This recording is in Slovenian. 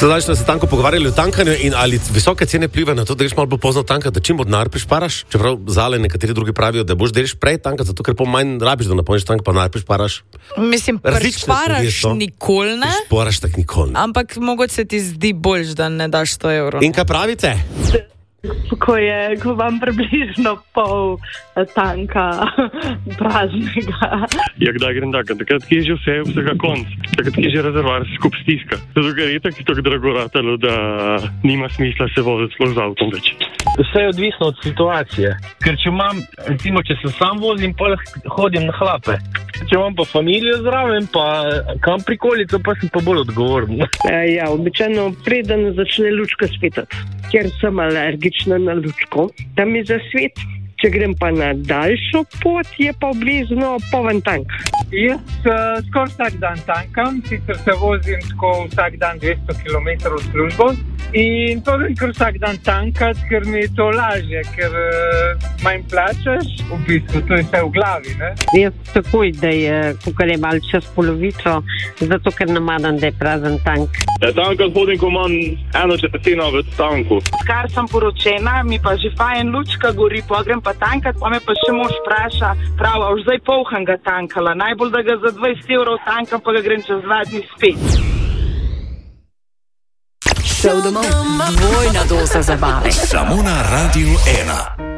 Sedaj smo se tanko pogovarjali o tankanju in ali visoke cene plivajo na to, da greš malo bolj pozno tankati, da čim bolj denar prišparaš, čeprav zale nekateri drugi pravijo, da boš deliš prej tankati, zato ker manj rabiš, da napolniš tank, pa denar prišparaš. Mislim, prišparaš nikoli ne. Prišparaš tak nikoli ne. Ampak mogoče se ti zdi boljš, da ne daš 100 evrov. In kaj pravite? Ko vam približno pol tanka praznega. Ja, kdaj grem tako? Takrat, ki je že vsega konc. Takrat, ki je že rezervar skup stiska. Zato, ker je tako drago ratalo, da nima smisla se voziti sploh z avtom več. Vse je odvisno od situacije. Ker če imam, recimo, če se sam vozim, pa hodim na hlape. Če imam pa familijo zraven, pa kam prikolico, pa sem pa bolj odgovoren. Ja, običajno preden začne lučka svetati, ker sem alergična na lučko, da mi zasvet. Če grem pa na daljšo pot, je pa oblizno poln tank. Jaz skoraj vsak dan tankam, sicer se vozim tako vsak dan 200 km v službo in to grem kar vsak dan tankat, ker mi je to lažje, ker manj plačaš, v bistvu to je vse v glavi, ne? Jaz takoj, da je, kukar je malo čez polovico, zato ker namadam, da je prazen tank. Ja, tankat hodim, ko imam 1/4 v tanku. Kar sem poročena, mi pa že fajn lučka gori, pa grem pa tankat, pa me pa še mož vpraša, prav, už zdaj polhan ga tankala, najbolj da ga za 20 evrov tankam, pa ga grem čez 2 dni spet. Šel domov, dvojna doza zabave. Samo na Radiu 1.